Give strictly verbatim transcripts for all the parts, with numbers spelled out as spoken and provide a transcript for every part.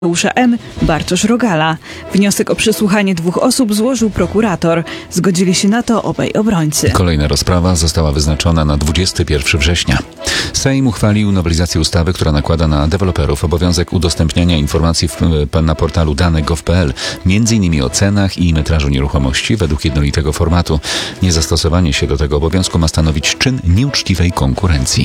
M. Bartosz Rogala. Wniosek o przesłuchanie dwóch osób złożył prokurator. Zgodzili się na to obaj obrońcy. Kolejna rozprawa została wyznaczona na dwudziestego pierwszego września. Sejm uchwalił nowelizację ustawy, która nakłada na deweloperów obowiązek udostępniania informacji w, na portalu dane kropka gov kropka p l, między innymi o cenach i metrażu nieruchomości według jednolitego formatu. Niezastosowanie się do tego obowiązku ma stanowić czyn nieuczciwej konkurencji.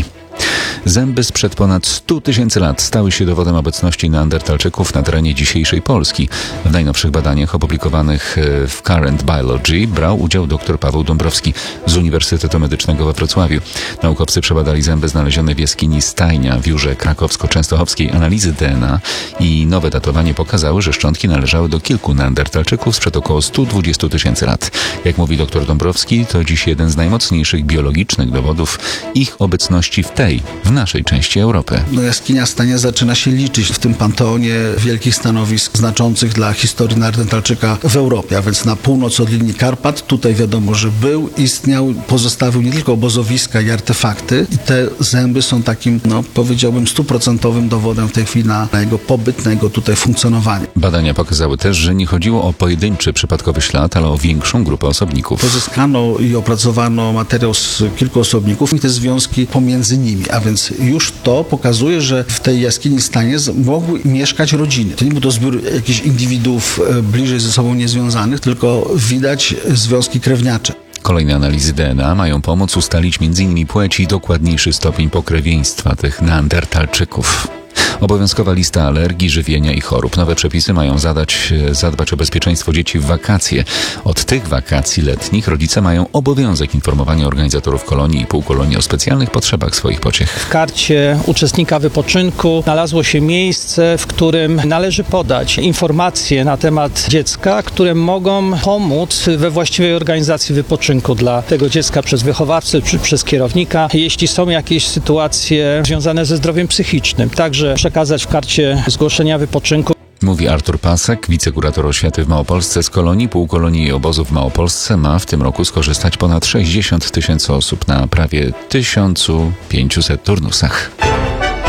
Zęby sprzed ponad stu tysięcy lat stały się dowodem obecności neandertalczyków na terenie dzisiejszej Polski. W najnowszych badaniach opublikowanych w Current Biology brał udział dr Paweł Dąbrowski z Uniwersytetu Medycznego we Wrocławiu. Naukowcy przebadali zęby znalezione w jaskini Stajnia w Jurze Krakowsko-Częstochowskiej. Analizy D N A i nowe datowanie pokazały, że szczątki należały do kilku neandertalczyków sprzed około stu dwudziestu tysięcy lat. Jak mówi dr Dąbrowski, to dziś jeden z najmocniejszych biologicznych dowodów ich obecności w tej, w naszej części Europy. No, jaskinia Stajnia zaczyna się liczyć w tym panteonie wielkich stanowisk znaczących dla historii neandertalczyka w Europie, a więc na północ od linii Karpat. Tutaj wiadomo, że był, istniał, pozostawił nie tylko obozowiska i artefakty. I te zęby są takim, no powiedziałbym, stuprocentowym dowodem w tej chwili na, na jego pobyt, na jego tutaj funkcjonowanie. Badania pokazały też, że nie chodziło o pojedynczy przypadkowy ślad, ale o większą grupę osobników. Pozyskano i opracowano materiał z kilku osobników i te związki pomiędzy nimi, a więc już to pokazuje, że w tej jaskini Stajnie mogły mieszkać rodziny. To nie był to zbiór jakichś indywiduów bliżej ze sobą niezwiązanych, tylko widać związki krewniacze. Kolejne analizy D N A mają pomóc ustalić między innymi płeć i dokładniejszy stopień pokrewieństwa tych neandertalczyków. Obowiązkowa lista alergii, żywienia i chorób. Nowe przepisy mają zadać, zadbać o bezpieczeństwo dzieci w wakacje. Od tych wakacji letnich rodzice mają obowiązek informowania organizatorów kolonii i półkolonii o specjalnych potrzebach swoich pociech. W karcie uczestnika wypoczynku znalazło się miejsce, w którym należy podać informacje na temat dziecka, które mogą pomóc we właściwej organizacji wypoczynku dla tego dziecka przez wychowawcę czy przez kierownika. Jeśli są jakieś sytuacje związane ze zdrowiem psychicznym, także przekazać w karcie zgłoszenia wypoczynku. Mówi Artur Pasek, wicekurator oświaty w Małopolsce. Z kolonii, półkolonii i obozów w Małopolsce ma w tym roku skorzystać ponad sześćdziesiąt tysięcy osób na prawie tysiąc pięćset turnusach.